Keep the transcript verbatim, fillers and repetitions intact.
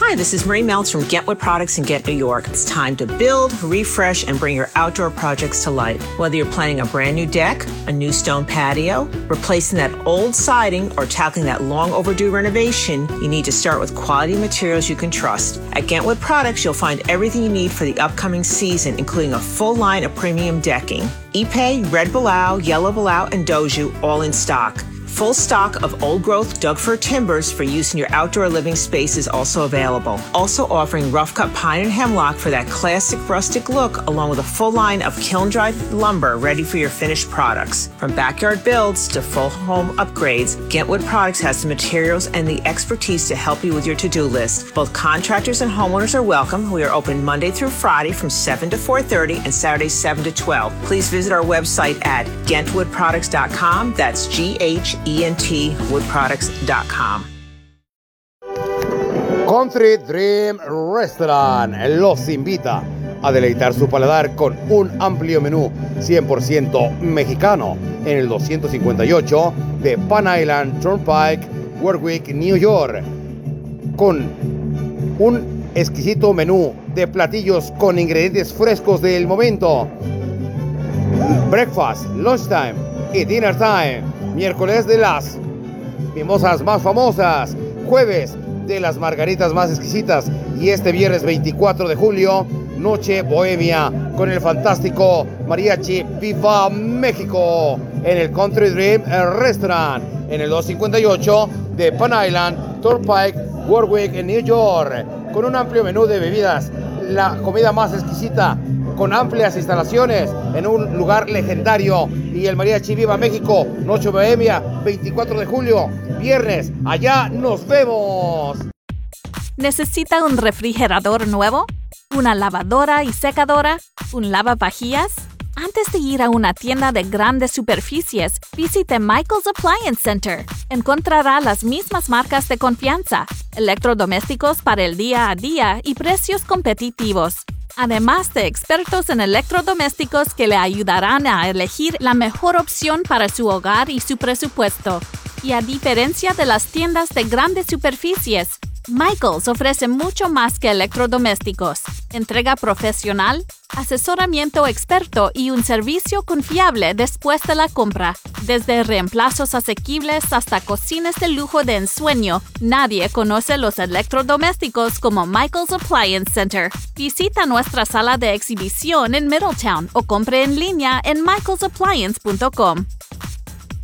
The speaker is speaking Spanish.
Hi, this is Marie Meltz from Get Wood Products in Ghent, New York. It's time to build, refresh, and bring your outdoor projects to life. Whether you're planning a brand new deck, a new stone patio, replacing that old siding, or tackling that long overdue renovation, you need to start with quality materials you can trust. At Ghent Wood Products, you'll find everything you need for the upcoming season, including a full line of premium decking. Ipe, Red Balau, Yellow Balau, and Doju, all in stock. Full stock of old-growth Doug-fir timbers for use in your outdoor living space is also available. Also offering rough-cut pine and hemlock for that classic rustic look, along with a full line of kiln-dried lumber ready for your finished products. From backyard builds to full home upgrades, Ghent Wood Products has the materials and the expertise to help you with your to-do list. Both contractors and homeowners are welcome. We are open Monday through Friday from seven to four thirty and Saturdays seven to twelve. Please visit our website at ghent wood products dot com. That's G H E N T wood products dot com. Country Dream Restaurant los invita a deleitar su paladar con un amplio menú cien por ciento mexicano en el doscientos cincuenta y ocho de Pan Island Turnpike, Warwick, New York, con un exquisito menú de platillos con ingredientes frescos del momento. Breakfast, lunchtime y dinner time. Miércoles de las mimosas más famosas, jueves de las margaritas más exquisitas y este viernes veinticuatro de julio, noche bohemia con el fantástico mariachi Viva México en el Country Dream Restaurant en el doscientos cincuenta y ocho de Pan Island, Turnpike, Warwick, en New York, con un amplio menú de bebidas, la comida más exquisita, con amplias instalaciones en un lugar legendario y el mariachi Viva México, noche bohemia, veinticuatro de julio, viernes, allá nos vemos. ¿Necesita un refrigerador nuevo? ¿Una lavadora y secadora? ¿Un lavavajillas? Antes de ir a una tienda de grandes superficies, visite Michael's Appliance Center. Encontrará las mismas marcas de confianza, electrodomésticos para el día a día y precios competitivos. Además de expertos en electrodomésticos que le ayudarán a elegir la mejor opción para su hogar y su presupuesto. Y a diferencia de las tiendas de grandes superficies, Michael's ofrece mucho más que electrodomésticos, entrega profesional, asesoramiento experto y un servicio confiable después de la compra. Desde reemplazos asequibles hasta cocinas de lujo de ensueño, nadie conoce los electrodomésticos como Michael's Appliance Center. Visita nuestra sala de exhibición en Middletown o compre en línea en michaels appliance punto com.